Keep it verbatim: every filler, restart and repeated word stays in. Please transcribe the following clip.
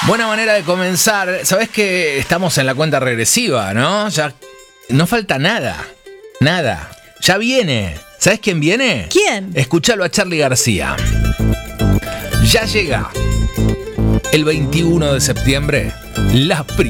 Buena manera de comenzar. Sabés que estamos en la cuenta regresiva, ¿no? Ya no falta nada. Nada. Ya viene. ¿Sabés quién viene? ¿Quién? Escuchalo a Charly García. Ya llega el veintiuno de septiembre, la primera.